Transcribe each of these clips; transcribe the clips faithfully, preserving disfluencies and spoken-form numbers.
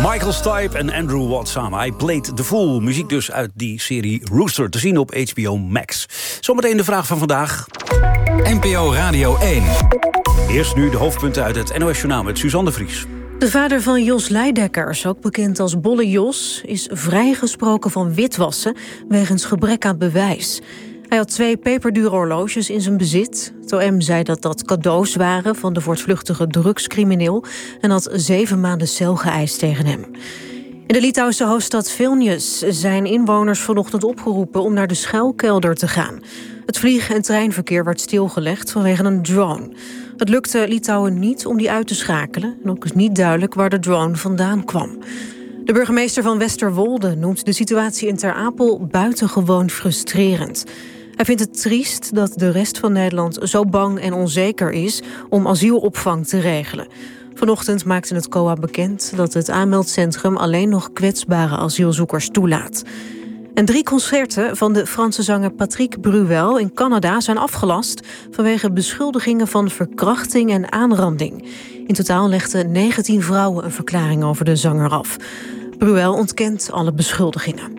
Michael Stipe en Andrew Watt samen. I Played the Fool. Muziek dus uit die serie Rooster. Te zien op H B O Max. Zometeen de vraag van vandaag. N P O Radio één. Eerst nu de hoofdpunten uit het N O S Journaal met Suzanne de Vries. De vader van Jos Leidekkers, ook bekend als Bolle Jos, is vrijgesproken van witwassen wegens gebrek aan bewijs. Hij had twee peperdure horloges in zijn bezit. Het O M zei dat dat cadeaus waren van de voortvluchtige drugscrimineel en had zeven maanden cel geëist tegen hem. In de Litouwse hoofdstad Vilnius zijn inwoners vanochtend opgeroepen om naar de schuilkelder te gaan. Het vlieg- en treinverkeer werd stilgelegd vanwege een drone. Het lukte Litouwen niet om die uit te schakelen en ook is niet duidelijk waar de drone vandaan kwam. De burgemeester van Westerwolde noemt de situatie in Ter Apel buitengewoon frustrerend. Hij vindt het triest dat de rest van Nederland zo bang en onzeker is om asielopvang te regelen. Vanochtend maakte het C O A bekend dat het aanmeldcentrum alleen nog kwetsbare asielzoekers toelaat. En drie concerten van de Franse zanger Patrick Bruel in Canada zijn afgelast vanwege beschuldigingen van verkrachting en aanranding. In totaal legden negentien vrouwen een verklaring over de zanger af. Bruel ontkent alle beschuldigingen.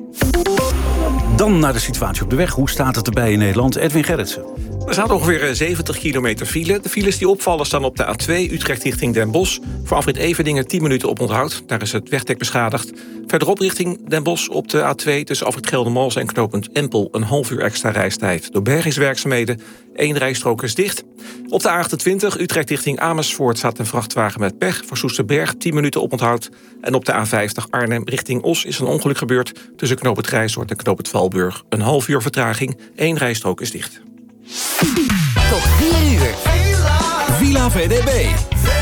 Dan naar de situatie op de weg. Hoe staat het erbij in Nederland? Edwin Gerritsen. Er staat ongeveer zeventig kilometer file. De files die opvallen staan op de A twee Utrecht richting Den Bosch. Voor afrit Everdingen tien minuten op onthoud. Daar is het wegdek beschadigd. Verderop richting Den Bosch op de A twee tussen afrit Geldermalsen en knooppunt Empel een half uur extra reistijd. Door bergingswerkzaamheden. Eén rijstrook is dicht. Op de A achtentwintig Utrecht richting Amersfoort staat een vrachtwagen met pech. Voor Soesterberg tien minuten op onthoud. En op de A vijftig Arnhem richting Os is een ongeluk gebeurd. Tussen knooppunt Grijshoort en knooppunt Valburg. Een half uur vertraging. Eén rijstrook is dicht. Tot vier uur. Villa V D B.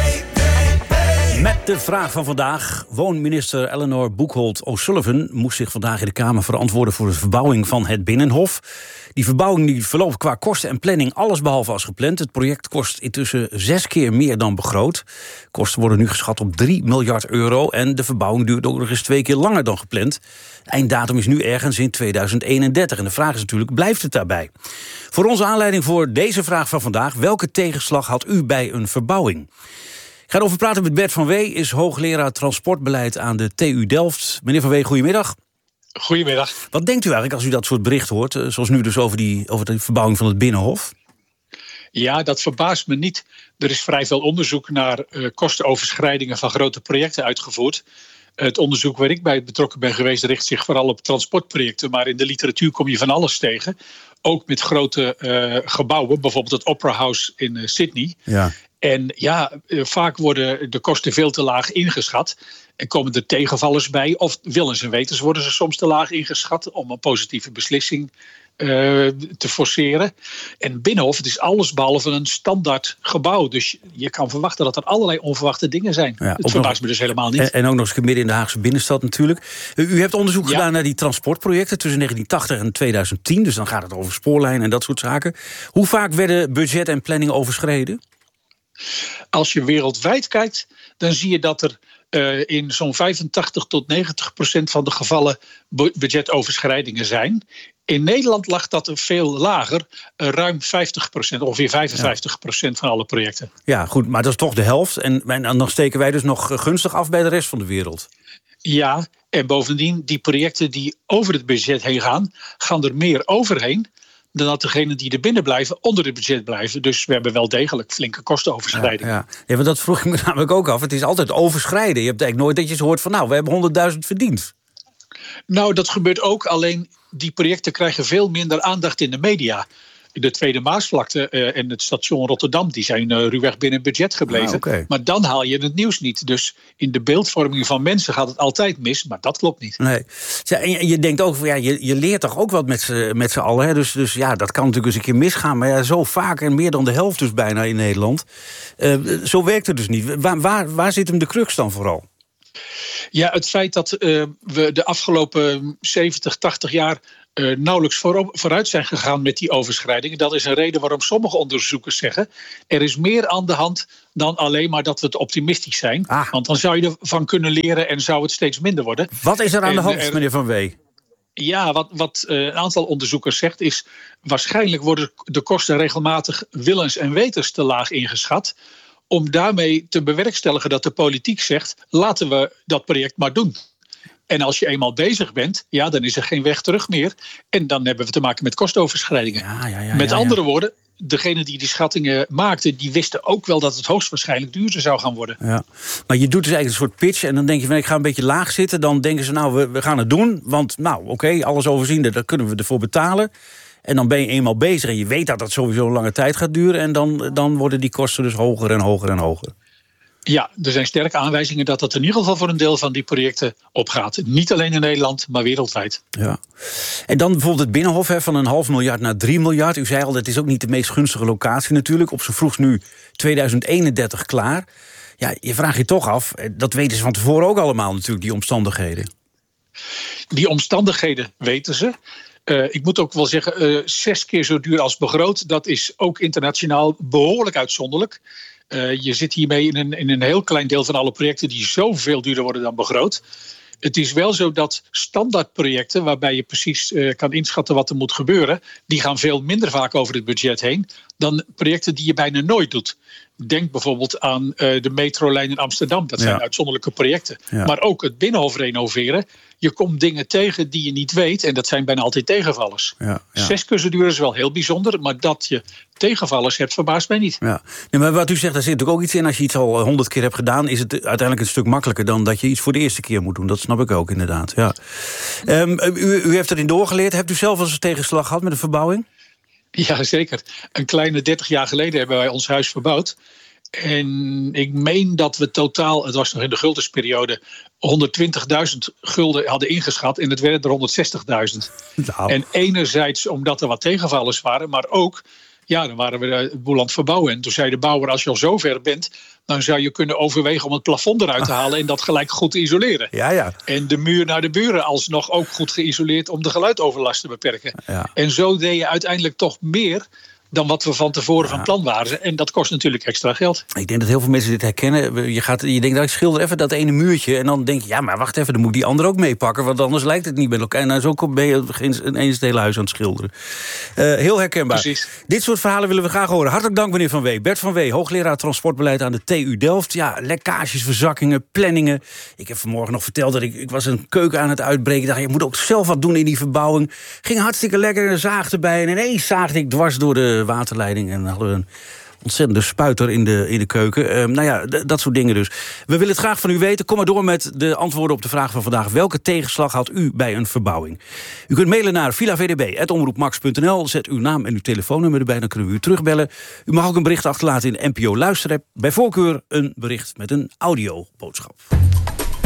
Met de vraag van vandaag. Woonminister Eleanor Boekholt O'Sullivan moest zich vandaag in de Kamer verantwoorden voor de verbouwing van het Binnenhof. Die verbouwing die verloopt qua kosten en planning allesbehalve als gepland. Het project kost intussen zes keer meer dan begroot. Kosten worden nu geschat op drie miljard euro. En de verbouwing duurt ook nog eens twee keer langer dan gepland. Einddatum is nu ergens in tweeduizend eenendertig. En de vraag is natuurlijk, blijft het daarbij? Voor onze aanleiding voor deze vraag van vandaag. Welke tegenslag had u bij een verbouwing? Ik ga erover praten met Bert van Wee, is hoogleraar transportbeleid aan de T U Delft. Meneer van Wee, goedemiddag. Goedemiddag. Wat denkt u eigenlijk als u dat soort bericht hoort, zoals nu dus over, die, over de verbouwing van het Binnenhof? Ja, dat verbaast me niet. Er is vrij veel onderzoek naar uh, kostenoverschrijdingen van grote projecten uitgevoerd. Het onderzoek waar ik bij betrokken ben geweest richt zich vooral op transportprojecten. Maar in de literatuur kom je van alles tegen. Ook met grote uh, gebouwen, bijvoorbeeld het Opera House in uh, Sydney. Ja. En ja, uh, vaak worden de kosten veel te laag ingeschat. En komen er tegenvallers bij. Of willens en wetens worden ze soms te laag ingeschat om een positieve beslissing uh, te forceren. En Binnenhof, het is alles behalve een standaard gebouw. Dus je kan verwachten dat er allerlei onverwachte dingen zijn. Ja, het verbaast me dus helemaal niet. En, en ook nog eens midden in de Haagse binnenstad natuurlijk. U, u hebt onderzoek ja. gedaan naar die transportprojecten tussen negentien tachtig en tweeduizend tien. Dus dan gaat het over spoorlijnen en dat soort zaken. Hoe vaak werden budget en planning overschreden? Als je wereldwijd kijkt, dan zie je dat er Uh, in zo'n vijfentachtig tot negentig procent van de gevallen budgetoverschrijdingen zijn. In Nederland lag dat veel lager, uh, ruim vijftig procent, ongeveer vijfenvijftig procent van alle projecten. Ja, goed, maar dat is toch de helft. En, en dan steken wij dus nog gunstig af bij de rest van de wereld. Ja, en bovendien, die projecten die over het budget heen gaan, gaan er meer overheen dan dat degenen die er binnen blijven onder het budget blijven. Dus we hebben wel degelijk flinke kostenoverschrijdingen. Ja, ja. ja, want dat vroeg ik me namelijk ook af. Het is altijd overschrijden. Je hebt eigenlijk nooit dat je zo hoort van nou, we hebben honderdduizend verdiend. Nou, dat gebeurt ook. Alleen die projecten krijgen veel minder aandacht in de media. De Tweede Maasvlakte uh, en het station Rotterdam, die zijn uh, ruwweg binnen budget gebleven. Ah, okay. Maar dan haal je het nieuws niet. Dus in de beeldvorming van mensen gaat het altijd mis, maar dat klopt niet. Nee. En je denkt ook, ja, je, je leert toch ook wat met z'n, met z'n allen. Hè? Dus, dus ja, dat kan natuurlijk eens een keer misgaan. Maar ja, zo vaak en meer dan de helft dus bijna in Nederland. Uh, zo werkt het dus niet. Waar, waar, waar zit hem de crux dan vooral? Ja, het feit dat uh, we de afgelopen zeventig, tachtig jaar Uh, nauwelijks voorop, vooruit zijn gegaan met die overschrijdingen. Dat is een reden waarom sommige onderzoekers zeggen er is meer aan de hand dan alleen maar dat we te optimistisch zijn. Ah. Want dan zou je ervan kunnen leren en zou het steeds minder worden. Wat is er aan en, de hand, er, meneer Van Wee? Ja, wat, wat uh, een aantal onderzoekers zegt is waarschijnlijk worden de kosten regelmatig willens en wetens te laag ingeschat. om daarmee te bewerkstelligen dat de politiek zegt, laten we dat project maar doen. En als je eenmaal bezig bent, ja, dan is er geen weg terug meer. En dan hebben we te maken met kostoverschrijdingen. Ja, ja, ja, met ja, ja. andere woorden, degene die die schattingen maakten, die wisten ook wel dat het hoogstwaarschijnlijk duurder zou gaan worden. Ja. Maar je doet dus eigenlijk een soort pitch en dan denk je van ik ga een beetje laag zitten. Dan denken ze nou, we, we gaan het doen. Want nou, oké, okay, alles overziende, daar kunnen we ervoor betalen. En dan ben je eenmaal bezig en je weet dat dat sowieso een lange tijd gaat duren. En dan, dan worden die kosten dus hoger en hoger en hoger. Ja, er zijn sterke aanwijzingen dat dat in ieder geval voor een deel van die projecten opgaat. Niet alleen in Nederland, maar wereldwijd. Ja. En dan bijvoorbeeld het Binnenhof hè, van een half miljard naar drie miljard. U zei al, dat is ook niet de meest gunstige locatie natuurlijk. Op z'n vroegst nu tweeduizend eenendertig klaar. Ja, je vraagt je toch af, dat weten ze van tevoren ook allemaal natuurlijk, die omstandigheden. Die omstandigheden weten ze. Uh, ik moet ook wel zeggen, uh, zes keer zo duur als begroot. Dat is ook internationaal behoorlijk uitzonderlijk. Uh, je zit hiermee in een, in een heel klein deel van alle projecten die zoveel duurder worden dan begroot. Het is wel zo dat standaardprojecten, waarbij je precies uh, kan inschatten wat er moet gebeuren, die gaan veel minder vaak over het budget heen dan projecten die je bijna nooit doet. Denk bijvoorbeeld aan uh, de metrolijn in Amsterdam. Dat zijn ja. uitzonderlijke projecten. Ja. Maar ook het Binnenhof renoveren. Je komt dingen tegen die je niet weet. En dat zijn bijna altijd tegenvallers. Ja, ja. Zes keer zo duur is wel heel bijzonder. Maar dat je tegenvallers hebt, verbaast mij niet. Ja. Nee, maar wat u zegt, daar zit natuurlijk ook iets in. Als je iets al honderd keer hebt gedaan, is het uiteindelijk een stuk makkelijker dan dat je iets voor de eerste keer moet doen. Dat snap ik ook inderdaad. Ja. Um, u, u heeft erin doorgeleerd. Hebt u zelf al eens een tegenslag gehad met een verbouwing? Ja, zeker. Een kleine dertig jaar geleden hebben wij ons huis verbouwd. En ik meen dat we totaal, het was nog in de guldensperiode, honderdtwintigduizend gulden hadden ingeschat. En het werden er honderdzestigduizend. Nou. En enerzijds omdat er wat tegenvallers waren, maar ook, ja, dan waren we de boel aan het verbouwen. En toen zei de bouwer, als je al zo ver bent, dan zou je kunnen overwegen om het plafond eruit te halen en dat gelijk goed te isoleren. Ja, ja. En de muur naar de buren alsnog ook goed geïsoleerd om de geluidoverlast te beperken. Ja. En zo deed je uiteindelijk toch meer dan wat we van tevoren ja. van plan waren. En dat kost natuurlijk extra geld. Ik denk dat heel veel mensen dit herkennen. Je, gaat, je denkt, dat ik schilder even dat ene muurtje. En dan denk je, ja, maar wacht even, dan moet ik die andere ook meepakken. Want anders lijkt het niet met elkaar. En dan zo ben je ineens het hele huis aan het schilderen. Uh, heel herkenbaar. Precies. Dit soort verhalen willen we graag horen. Hartelijk dank, meneer Van Wee. Bert Van Wee, hoogleraar transportbeleid aan de T U Delft. Ja, lekkages, verzakkingen, planningen. Ik heb vanmorgen nog verteld dat ik, ik was een keuken aan het uitbreken. Ik dacht, je moet ook zelf wat doen in die verbouwing. Ging hartstikke lekker, een zaag erbij. En ineens zaagde ik dwars door de waterleiding. En dan hadden we een ontzettende spuiter in de, in de keuken. Uh, nou ja, d- dat soort dingen dus. We willen het graag van u weten. Kom maar door met de antwoorden op de vraag van vandaag. Welke tegenslag had u bij een verbouwing? U kunt mailen naar villa v d b apenstaartje omroep max punt n l. Zet uw naam en uw telefoonnummer erbij, dan kunnen we u terugbellen. U mag ook een bericht achterlaten in de N P O Luisterapp. Bij voorkeur een bericht met een audioboodschap.